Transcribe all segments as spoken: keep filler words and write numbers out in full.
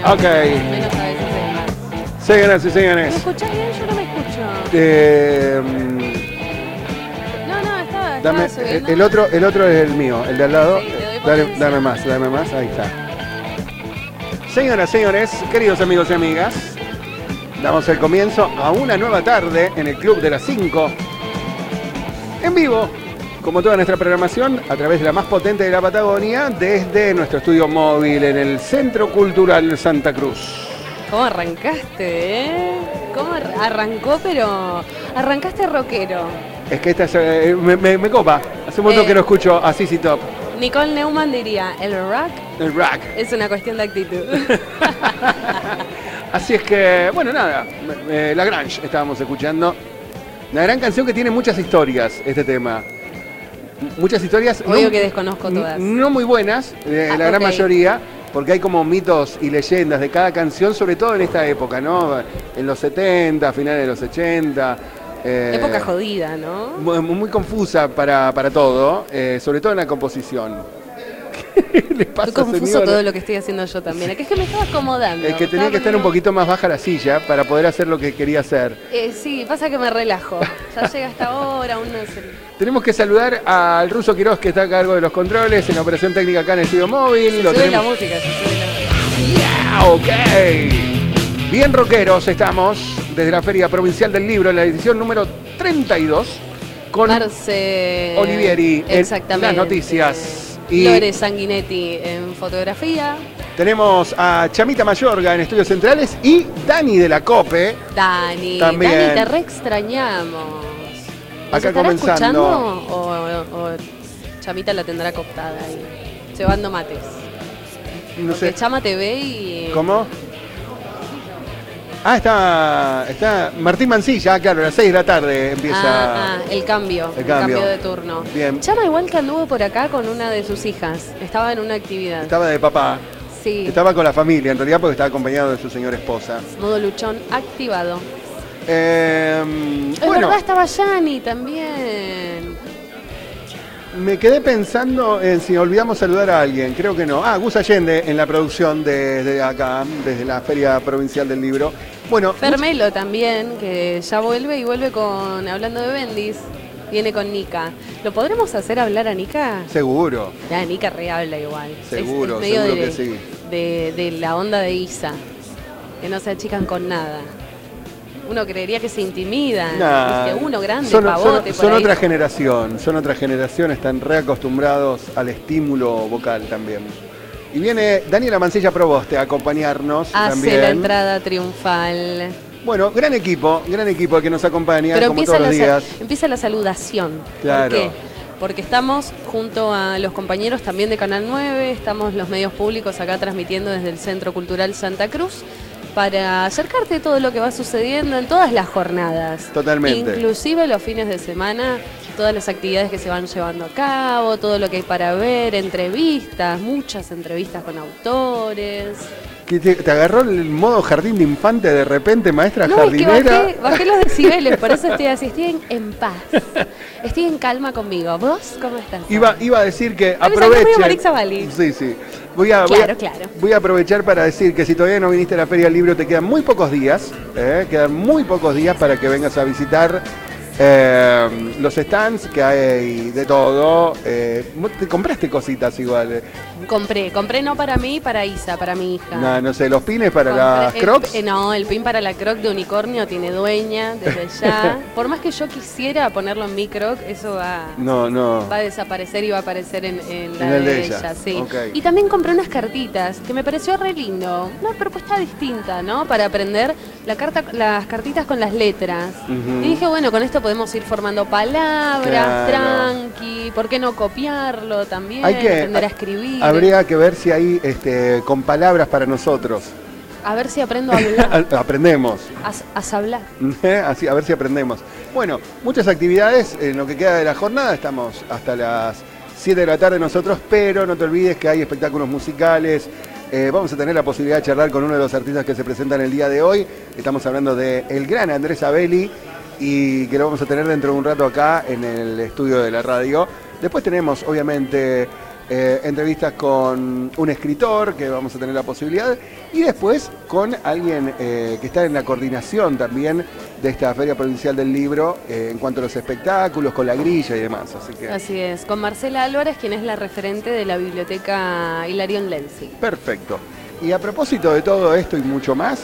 Ok. Menos a veces es más. Señoras y ¿Me señores. escuchás bien? Yo no me escucho. Eh, No, no, estaba, dame, estaba el, subiendo. el otro, el otro es el mío, el de al lado. Sí, te doy dale, potencia. dame más, dame más, ahí está. Señoras, señores, queridos amigos y amigas, damos el comienzo a una nueva tarde en el Club de las cinco. En vivo, como toda nuestra programación, a través de la más potente de la Patagonia, desde nuestro estudio móvil en el Centro Cultural Santa Cruz. ¿Cómo arrancaste, eh? ¿Cómo ar- arrancó, pero arrancaste rockero? Es que esta es, eh, me, me, me copa. Hace un montón Eh. que no escucho a C C Top. Nicole Neumann diría, el rock El rock. es una cuestión de actitud. Así es que, bueno, nada, eh, La Grange estábamos escuchando. Una gran canción que tiene muchas historias, este tema. Muchas historias. Obvio no, que desconozco todas. No muy buenas, eh, Ah, la gran ok. mayoría, porque hay como mitos y leyendas de cada canción, sobre todo en esta época, ¿no? En los setenta, finales de los ochenta. eh, Época jodida, ¿no? Muy, muy confusa para, para todo, eh, sobre todo en la composición. ¿Qué le pasa, Estoy confuso señora? todo lo que estoy haciendo yo también. Es que, es que me estaba acomodando. Es que tenía Estaba que estar un poniendo- poquito más baja la silla para poder hacer lo que quería hacer. Eh, sí, pasa que me relajo. Ya llega esta hora, uno se... Tenemos que saludar al Ruso Quiroz, que está a cargo de los controles en la operación técnica acá en el estudio móvil. Se Lo sube la tenemos... música, se sube la... Yeah, ok. Bien rockeros estamos desde la Feria Provincial del Libro en la edición número treinta y dos con Marce... Olivieri en Exactamente. las noticias. Y Lore Sanguinetti en fotografía. tenemos a Chamita Mayorga en Estudios Centrales y Dani de la COPE. Dani. También. Dani, te re extrañamos. ¿Nos Acá estará comenzando. escuchando o, o- o Chamita la tendrá cooptada ahí? Cebando mates. No Porque sé. Chama te ve y... ¿Cómo? Ah, está, está Martín Mancilla, claro, a las seis de la tarde empieza. Ah, ah, el cambio, El el cambio. cambio de turno. Bien. Chama igual que anduvo por acá con una de sus hijas. Estaba en una actividad. Estaba de papá. Sí, Estaba con la familia, en realidad, porque estaba acompañado de su señora esposa. modo luchón activado. Eh, Es bueno, verdad, estaba Yani también. me quedé pensando en si olvidamos saludar a alguien. Creo que no. Ah, Gus Allende en la producción desde acá, desde la Feria Provincial del Libro. Bueno, Fermelo también, que ya vuelve y vuelve con, hablando de Bendis, viene con Nika. ¿Lo podremos hacer hablar a Nika? seguro, Ya, Nika re habla igual. Es- seguro, es medio seguro de, que sí. de, de la onda de Isa, que no se achican con nada. Uno creería que se intimidan. Nah, ¿Viste? Uno grande, son, pavote, son- por son ahí. otra generación, son otra generación, están reacostumbrados al estímulo vocal también. Y viene Daniela Mancilla Proboste a acompañarnos Hace también. la entrada triunfal. Bueno, gran equipo, gran equipo que nos acompaña, Pero como empieza todos la, los sa- días. empieza la saludación. Claro. ¿Por qué? Porque estamos junto a los compañeros también de Canal nueve, estamos los medios públicos acá transmitiendo desde el Centro Cultural Santa Cruz para acercarte todo lo que va sucediendo en todas las jornadas. Totalmente. Inclusive los fines de semana, todas las actividades que se van llevando a cabo, todo lo que hay para ver, entrevistas, muchas entrevistas con autores. ¿Qué te, te agarró el modo jardín de infante de repente, maestra No, es que jardinera? bajé, bajé los decibeles, por eso estoy así, estoy en, en paz. Estoy en calma conmigo. ¿Vos cómo estás? Iba, iba a decir que Ay, me salió medio aprovechen. Marix Avalli. Sí, sí. Voy a, voy, a, Claro, claro. voy a aprovechar para decir que si todavía no viniste a la Feria del Libro, te quedan muy pocos días. eh, quedan muy pocos días para que vengas a visitar eh, los stands, que hay de todo. Eh, te compraste cositas igual. eh. Compré, compré no para mí, para Isa, para mi hija. No, no sé, los pines para Compré- las el- Crocs. eh, no, el pin para la Croc de unicornio tiene dueña desde ya. Por más que yo quisiera ponerlo en mi Croc, eso va, No, no. va a desaparecer y va a aparecer en, en la En el de, de ella, ella. Sí. ok. Y también compré unas cartitas que me pareció re lindo. Una propuesta distinta, ¿no? Para aprender la carta, las cartitas con las letras. Ujú. Y dije, bueno, con esto podemos ir formando palabras, Claro. tranqui. ¿Por qué no copiarlo también? Hay que, aprender a escribir. habría que ver si hay este, con palabras para nosotros. A ver si aprendo a hablar. Aprendemos. a, a hablar. ¿Eh? Así, a ver si aprendemos. Bueno, muchas actividades en lo que queda de la jornada. Estamos hasta las siete de la tarde nosotros, pero no te olvides que hay espectáculos musicales. Eh, vamos a tener la posibilidad de charlar con uno de los artistas que se presentan el día de hoy. Estamos hablando de el gran Andrés Abeli y que lo vamos a tener dentro de un rato acá en el estudio de la radio. Después tenemos, obviamente, eh, entrevistas con un escritor, que vamos a tener la posibilidad, y después con alguien eh, que está en la coordinación también de esta Feria Provincial del Libro, eh, en cuanto a los espectáculos, con la grilla y demás. Así que... Así es, con Marcela Álvarez, quien es la referente de la Biblioteca Hilarión Lenzi. Perfecto. Y a propósito de todo esto y mucho más,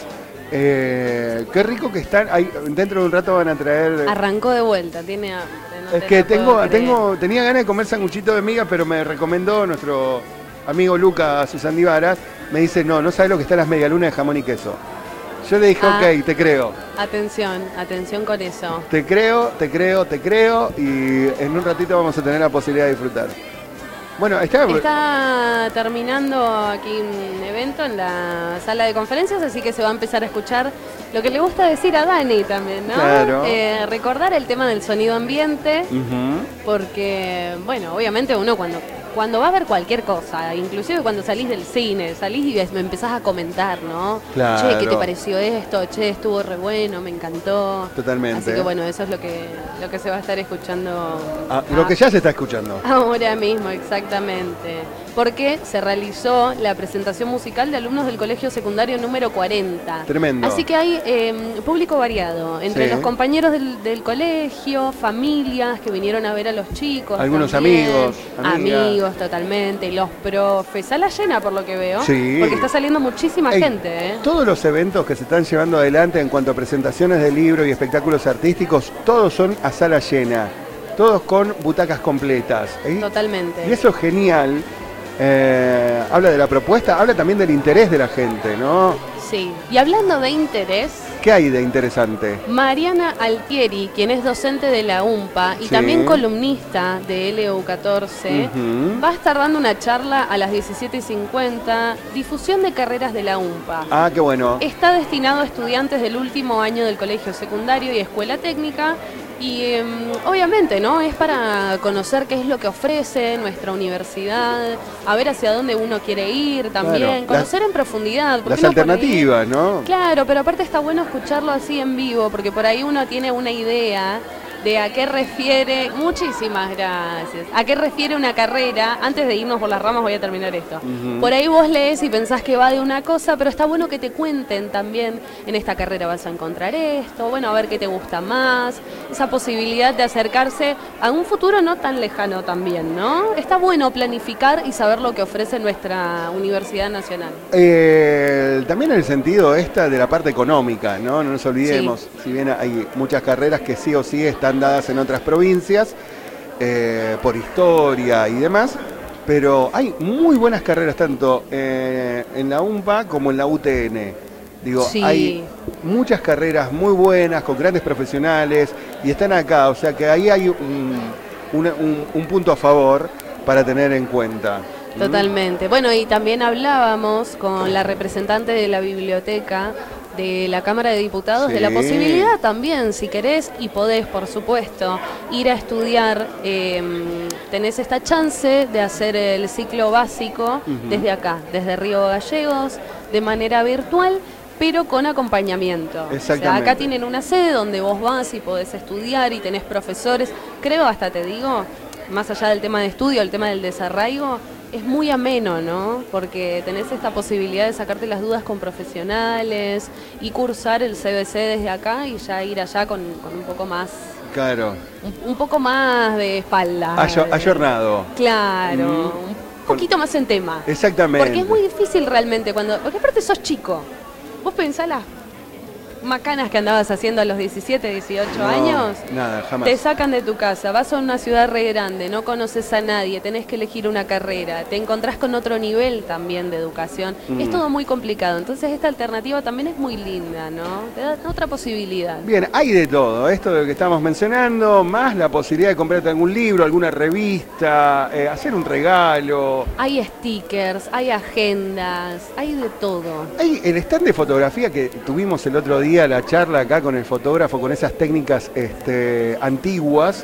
eh, qué rico que están. Hay, dentro de un rato van a traer... Arrancó de vuelta, tiene hambre. No es que tengo, tengo, tenía ganas de comer sanguchito de miga, pero me recomendó nuestro amigo Luca Susandívaras. Me dice, no, no sabes lo que están las medialunas de jamón y queso. Yo le dije, ah, ok, te creo. Atención, atención con eso. Te creo, te creo, te creo, y en un ratito vamos a tener la posibilidad de disfrutar. Bueno, está... está terminando aquí un evento en la sala de conferencias, así que se va a empezar a escuchar lo que le gusta decir a Dani también, ¿no? Claro. Eh, recordar el tema del sonido ambiente, uh-huh. porque, bueno, obviamente uno cuando... Cuando va a ver cualquier cosa, inclusive cuando salís del cine, salís y me empezás a comentar, ¿no? Claro. Che, ¿qué te pareció esto? Che, estuvo re bueno, me encantó. Totalmente. Así que bueno, eso es lo que lo que se va a estar escuchando. Ah, lo que ya se está escuchando. Ahora mismo, exactamente. Porque se realizó la presentación musical de alumnos del colegio secundario número cuarenta. Tremendo. Así que hay eh, público variado, entre sí. los compañeros del, del colegio, familias que vinieron a ver a los chicos. Algunos también, amigos. Amigas. Amigos, totalmente. Los profes. Sala llena, por lo que veo. Sí. Porque está saliendo muchísima Ey, gente. ¿eh? Todos los eventos que se están llevando adelante en cuanto a presentaciones de libros y espectáculos artísticos, todos son a sala llena. Todos con butacas completas. ¿eh? Totalmente. Y eso es genial. Eh, habla de la propuesta, habla también del interés de la gente, ¿no? Sí. Y hablando de interés... ¿Qué hay de interesante? Mariana Altieri, quien es docente de la UMPA y sí. también columnista de L U catorce, uh-huh. va a estar dando una charla a las diecisiete y cincuenta, difusión de carreras de la UMPA. Ah, qué bueno. Está destinado a estudiantes del último año del colegio secundario y escuela técnica. Y eh, obviamente, ¿no? Es para conocer qué es lo que ofrece nuestra universidad, a ver hacia dónde uno quiere ir también, claro, conocer las, en profundidad. Las alternativas, ¿no? Claro, pero aparte está bueno escucharlo así en vivo, porque por ahí uno tiene una idea de a qué refiere, muchísimas gracias, a qué refiere una carrera. Antes de irnos por las ramas voy a terminar esto. Uh-huh. Por ahí vos lees y pensás que va de una cosa, pero está bueno que te cuenten también, en esta carrera vas a encontrar esto, bueno, a ver qué te gusta más, esa posibilidad de acercarse a un futuro no tan lejano también, ¿no? Está bueno planificar y saber lo que ofrece nuestra Universidad Nacional. Eh, también en el sentido esta de la parte económica, ¿no? No nos olvidemos, sí. Si bien hay muchas carreras que sí o sí están dadas en otras provincias, eh, por historia y demás, pero hay muy buenas carreras tanto eh, en la UMPA como en la U T N. Digo, sí. Hay muchas carreras muy buenas, con grandes profesionales, y están acá, o sea que ahí hay un, un, un, un punto a favor para tener en cuenta. Totalmente. Bueno, y también hablábamos con la representante de la biblioteca de la Cámara de Diputados, sí. de la posibilidad también, si querés y podés, por supuesto, ir a estudiar, eh, tenés esta chance de hacer el ciclo básico uh-huh. desde acá, desde Río Gallegos, de manera virtual, pero con acompañamiento. Exactamente. O sea, acá tienen una sede donde vos vas y podés estudiar y tenés profesores, creo hasta te digo, más allá del tema de estudio, el tema del desarraigo, es muy ameno, ¿no? Porque tenés esta posibilidad de sacarte las dudas con profesionales y cursar el C B C desde acá y ya ir allá con, con un poco más... Claro. Un, un poco más de espalda. Ayo, ayornado. Claro. Mm. Un poquito más en tema. Exactamente. Porque es muy difícil realmente cuando... Porque aparte sos chico. Vos pensás las macanas que andabas haciendo a los diecisiete, dieciocho no, años, nada, jamás. Te sacan de tu casa, vas a una ciudad re grande, no conoces a nadie, tenés que elegir una carrera, te encontrás con otro nivel también de educación, mm. es todo muy complicado, entonces esta alternativa también es muy linda, ¿no? Te da otra posibilidad. Bien, hay de todo, esto de lo que estamos mencionando, más la posibilidad de comprarte algún libro, alguna revista, eh, hacer un regalo. Hay stickers, hay agendas, hay de todo. Hay el stand de fotografía que tuvimos el otro día, la charla acá con el fotógrafo, con esas técnicas este, antiguas.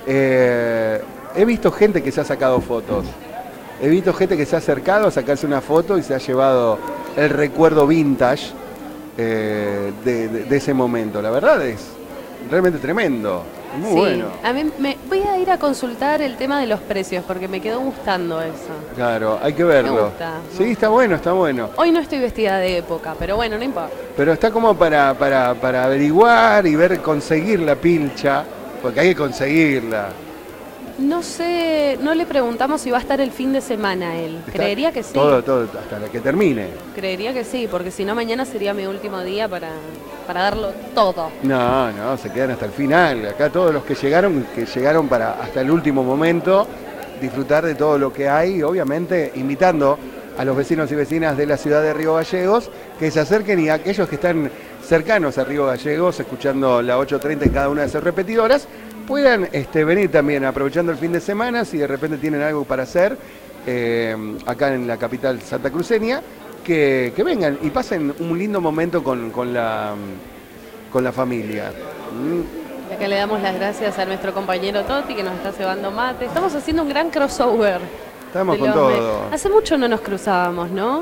Eh, he visto gente que se ha sacado fotos. He visto gente que se ha acercado a sacarse una foto y se ha llevado el recuerdo vintage eh, de, de, de ese momento. La verdad es realmente tremendo. Muy Sí, bueno. a mí me voy a ir a consultar el tema de los precios porque me quedó gustando eso. Claro, hay que verlo. Me gusta, Sí, me está bueno, está bueno. Hoy no estoy vestida de época, pero bueno, no importa. Pero está como para, para, para averiguar y ver, conseguir la pilcha, porque hay que conseguirla. No sé, no le preguntamos si va a estar el fin de semana él. Está Creería que sí. Todo, todo, hasta la que termine. Creería que sí, porque si no mañana sería mi último día para, para darlo todo. No, no, se quedan hasta el final. Acá todos los que llegaron, que llegaron para hasta el último momento, disfrutar de todo lo que hay, obviamente invitando a los vecinos y vecinas de la ciudad de Río Gallegos que se acerquen, y a aquellos que están cercanos a Río Gallegos, escuchando la ocho treinta en cada una de sus repetidoras, puedan este, venir también aprovechando el fin de semana, si de repente tienen algo para hacer eh, acá en la capital santacruceña, que, que vengan y pasen un lindo momento con, con, la, con la familia. Mm. Acá le damos las gracias a nuestro compañero Toti que nos está cebando mate. Estamos haciendo un gran crossover. Estamos de con los todo. me- Hace mucho no nos cruzábamos, ¿no?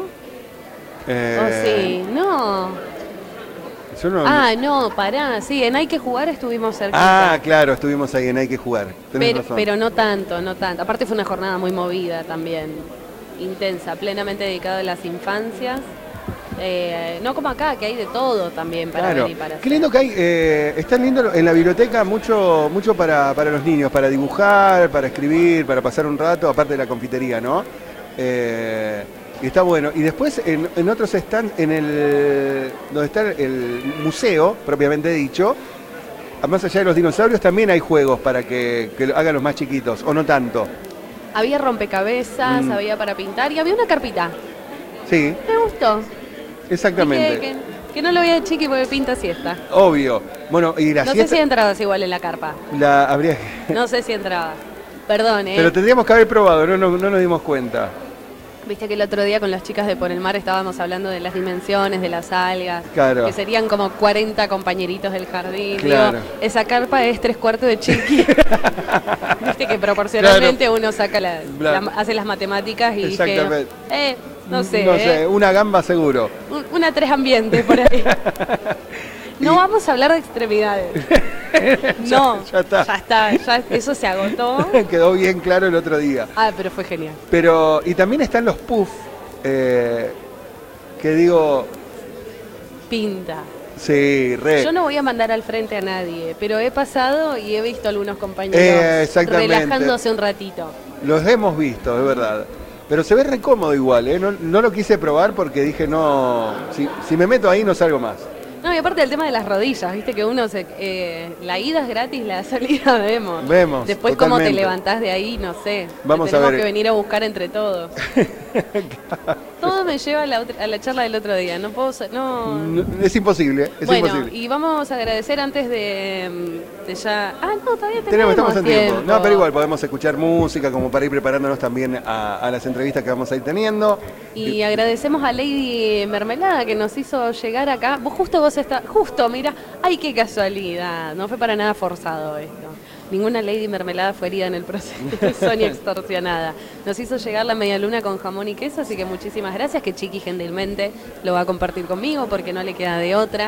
Eh, Oh, sí, no. yo no- Ah, no, pará, sí, en Hay que jugar estuvimos cerquita. Ah, claro, estuvimos ahí en Hay que jugar. Tenés pero, razón. pero no tanto, no tanto. Aparte fue una jornada muy movida también, intensa, plenamente dedicada a las infancias. Eh, no como acá, que hay de todo también para Claro, ver y para qué hacer. lindo que hay, eh, está lindo en la biblioteca mucho, mucho para, para los niños, para dibujar, para escribir, para pasar un rato, aparte de la confitería, ¿no? Eh, y está bueno. Y después en, en otros stands, en el donde está el museo, propiamente dicho, más allá de los dinosaurios, también hay juegos para que, que lo hagan los más chiquitos, o no tanto. Había rompecabezas, Mm. había para pintar y había una carpita. Sí, Me gustó. exactamente. Que, que- que no lo veía de chiqui porque pinta siesta. Obvio. Bueno, y la No sé siesta si entrabas igual en la carpa. la habría que- No sé si entrabas. Perdón, ¿eh? Pero tendríamos que haber probado, no, no, no nos dimos cuenta. Viste que el otro día con las chicas de Por el Mar estábamos hablando de las dimensiones, de las algas. Claro. Que serían como cuarenta compañeritos del jardín. Claro. Digo, esa carpa es tres cuartos de chiqui. Viste que proporcionalmente uno saca la, Claro. la- hace las matemáticas y dice, Exactamente. eh, no sé, No eh, sé, una gamba seguro. un- una tres ambientes por ahí. No Y- vamos a hablar de extremidades. No, ya está. ya está, ya eso se agotó. Quedó bien claro el otro día. Ah, pero fue genial. Pero, y también están los puff, eh, que digo, Pinta. sí, re. Yo no voy a mandar al frente a nadie, pero he pasado y he visto a algunos compañeros Eh, exactamente. relajándose un ratito. Los hemos visto, es verdad. Pero se ve re cómodo igual, ¿eh? No, no lo quise probar porque dije, no, si, si me meto ahí no salgo más. No, y aparte del tema de las rodillas, viste que uno se... eh, la ida es gratis, la salida vemos. Vemos, Después cómo te totalmente. levantás de ahí, no sé. Te Vamos a tenemos ver. que venir a buscar entre todos. Todo me lleva a la, otra- a la charla del otro día, no puedo... sa- No... No, es imposible, es Bueno, imposible. y vamos a agradecer antes de, mm, de ya... Ah, no, todavía tenemos, Tenemos, estamos en tiempo. tiempo. No, pero igual podemos escuchar música como para ir preparándonos también a, a las entrevistas que vamos a ir teniendo. Y agradecemos a Lady Mermelada que nos hizo llegar acá. Vos justo vos estás, justo, mira, ay, qué casualidad. No fue para nada forzado esto. Ninguna Lady Mermelada fue herida en el proceso ni extorsionada. Nos hizo llegar la media luna con jamón y queso, así que muchísimas gracias, que Chiqui gentilmente lo va a compartir conmigo porque no le queda de otra.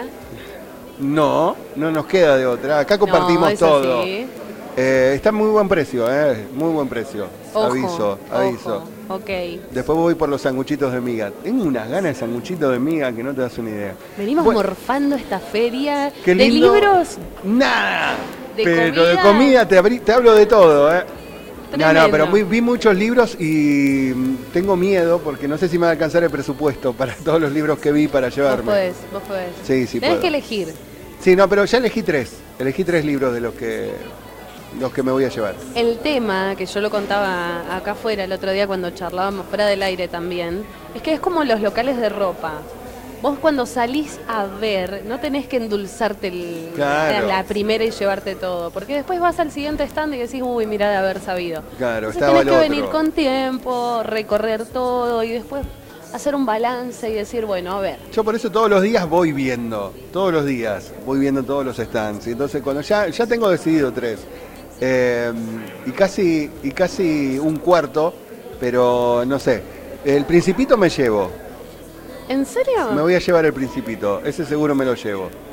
No, no nos queda de otra. Acá compartimos No, eso todo. sí. Eh, está muy buen precio, eh, muy buen precio. Ojo, aviso, aviso. ojo. Ok. Después voy por los sanguchitos de miga. Tengo unas ganas de sanguchitos de miga que no te das una idea. Venimos Bueno, morfando esta feria qué de lindo. libros. Nada. De Pero de comida. comida te, abrí- te hablo de todo, ¿eh? No, no, Tremendo. pero muy- vi muchos libros y mm, tengo miedo porque no sé si me va a alcanzar el presupuesto para todos los libros que vi para Vos llevarme. podés, vos podés. Sí, sí, Tenés puedo. que elegir. Sí, no, pero ya elegí tres. Elegí tres libros de los que los que me voy a llevar. El tema, que yo lo contaba acá afuera el otro día cuando charlábamos fuera del aire también, es que es como los locales de ropa. Vos cuando salís a ver, no tenés que endulzarte el- Claro. la primera y llevarte todo, porque después vas al siguiente stand y decís, uy, mirá de haber sabido. Claro, Entonces estaba tenés el que otro. venir con tiempo, recorrer todo y después hacer un balance y decir, bueno, a ver. Yo por eso todos los días voy viendo, todos los días voy viendo todos los stands. Y entonces cuando ya, ya tengo decidido tres, eh, y casi y casi un cuarto, pero no sé, el Principito me llevo, ¿En serio? me voy a llevar el Principito, ese seguro me lo llevo.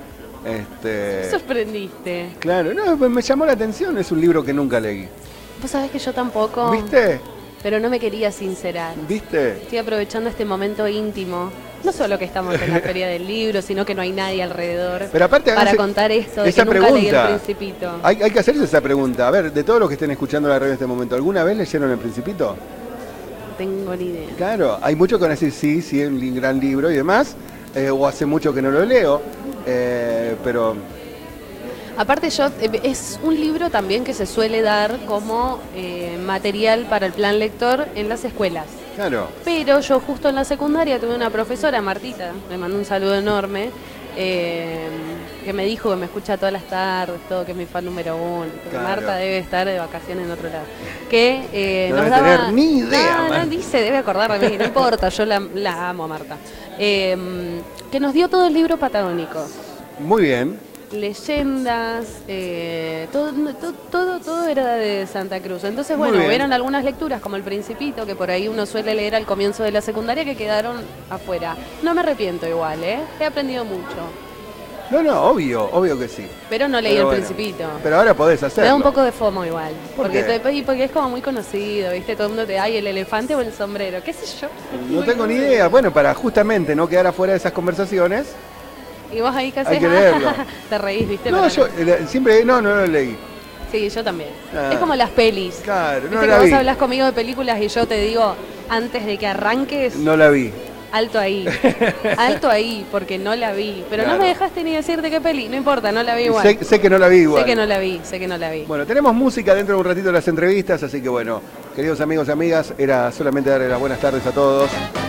Este, Me sorprendiste. claro, no, me llamó la atención, es un libro que nunca leí. Vos sabés que yo tampoco. ¿Viste? Pero no me quería sincerar. ¿Viste? Estoy aprovechando este momento íntimo. No solo que estamos en la feria del libro, sino que no hay nadie alrededor. Pero aparte, para háganse contar esto de esa que nunca leí El pregunta. Principito. Hay, hay que hacerse esa pregunta. A ver, de todos los que estén escuchando la radio en este momento, ¿alguna vez leyeron El Principito? No tengo ni idea. Claro, hay muchos que van a decir sí, sí, es un gran libro y demás, eh, o hace mucho que no lo leo, eh, pero Aparte yo, eh, es un libro también que se suele dar como eh, material para el plan lector en las escuelas. claro, Pero yo justo en la secundaria tuve una profesora, Martita, le mando un saludo enorme, eh, que me dijo que me escucha todas las tardes, todo, que es mi fan número uno. Que Claro. Marta debe estar de vacaciones en otro lado. Que eh, No nos debe daba... tener ni idea, No, no, Marta. dice, debe acordar de mí, no importa, yo la, la amo a Marta. Eh, que nos dio todo el libro patagónico. muy bien. Leyendas, eh, todo, todo, todo, todo era de Santa Cruz. Entonces, Muy bueno, bien. hubieron algunas lecturas, como El Principito, que por ahí uno suele leer al comienzo de la secundaria, que quedaron afuera. No me arrepiento igual, ¿eh? He aprendido mucho. No, no, obvio, obvio que sí. Pero no leí Pero El bueno, Principito. Pero ahora podés Me hacerlo. da un poco de fomo igual. ¿Por porque, qué? te- y porque es como muy conocido, ¿viste? Todo el mundo te da, "Ay, el elefante o el sombrero", qué sé yo. No tengo ni idea. Bueno, para justamente no quedar afuera de esas conversaciones. Y vos ahí casi Hay que leerlo. te reís, ¿viste? No, Pero yo eh, siempre, no, no lo leí. Sí, yo también. Ah. Es como las pelis. Claro, Viste no que la vos vi. hablas conmigo de películas y yo te digo, antes de que arranques, No la vi. alto ahí. Alto ahí, porque no la vi. Pero Claro. no me dejaste ni decir de qué peli. No importa, no la vi igual. Sé, sé que no la vi igual. Sé que no la vi, sé que no la vi. Bueno, tenemos música dentro de un ratito de las entrevistas, así que bueno, queridos amigos y amigas, era solamente darle las buenas tardes a todos.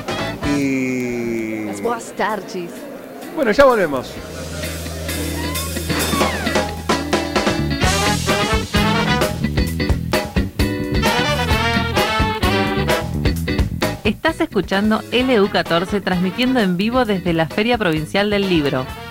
Y Las buenas tardes. bueno, ya volvemos. Estás escuchando L U catorce transmitiendo en vivo desde la Feria Provincial del Libro.